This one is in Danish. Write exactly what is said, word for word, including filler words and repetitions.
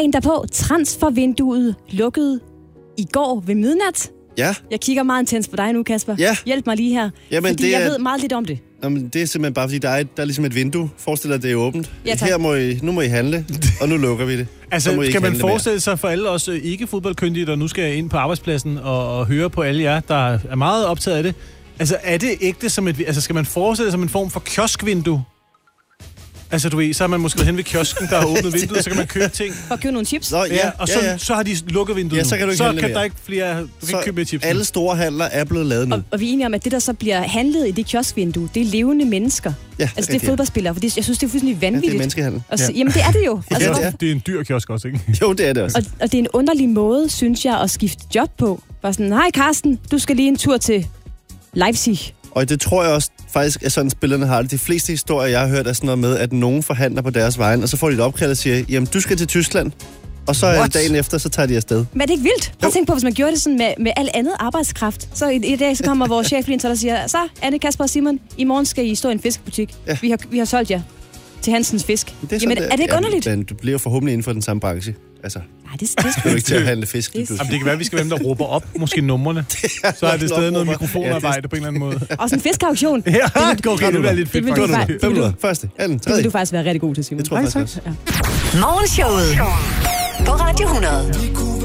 Dagen derpå, transfervinduet lukkede i går ved midnat. Ja. Jeg kigger meget intens på dig nu, Kasper. Ja. Hjælp mig lige her, Jamen, fordi det jeg er... ved meget lidt om det. Jamen, det er simpelthen bare, fordi der er, et, der er ligesom et vindue. Forestil dig, at det er åbent. Ja, tak. Her må I, nu må I handle, og nu lukker vi det. Altså, skal man forestille sig for alle os ikke-fodboldkyndige, der nu skal ind på arbejdspladsen og, og høre på alle jer, der er meget optaget af det. Altså, er det ægte som et... Altså, skal man forestille sig som en form for kioskvindue? Altså, du ved, så har man måske været hen ved kiosken, der har åbnet vinduet, så kan man købe ting. For at købe nogle chips? Nå, ja, ja, og så, ja, ja. så har de lukket vinduet ja, så kan du ikke nu. Så kan mere. der ikke flere... Du kan så ikke købe mere chips. Alle store handler er blevet lavet nu. Og, og vi er enige om, at det, der så bliver handlet i det kioskvindue, det er levende mennesker. Ja, altså, det er fodboldspillere, for det, jeg synes, det er fuldstændig vanvittigt. Ja, det er menneskehandel. Og så, jamen, det er det jo. Altså, ja, det, er. Det er en dyr kiosk også, ikke? Jo, det er det også. Og, og det er en underlig måde, synes jeg, at skifte job på. Bare sådan, hej Carsten, du skal lige en tur til Leipzig. Og det tror jeg også faktisk, at sådan spillerne har det. De fleste historier, jeg har hørt, er sådan noget med, at nogen forhandler på deres vegne, og så får de et opkald og siger, jamen, du skal til Tyskland. Og så What? dagen efter, så tager de afsted. Men er det ikke vildt? Prøv at tænke på, hvis man gjorde det sådan med, med al andet arbejdskraft. Så i, i dag, så kommer vores chef lige ind og siger, så Anne, Kasper og Simon, i morgen skal I stå i en fiskebutik. Ja. Vi, har, vi har solgt jer til Hansens Fisk. Det er Jamen, det, er det ikke ja, underligt? Men du bliver forhåbentlig inden for den samme branche. Altså, nej, det, det skal du ikke til at handle fisk. Det, du. Jamen, det kan være, at vi skal være dem, der råber op, måske numrene. Så er det stadig noget mikrofonarbejde ja, det... på en eller anden måde. Og sådan en fiskauktion. Ja, det går okay, det bliver lidt fedt. Det vil du, faktisk, fem minutter. Første, anden, tredje. Det vil du faktisk være rigtig god til, Simon. Det tror jeg faktisk også. Morgenshowet på Radio hundrede.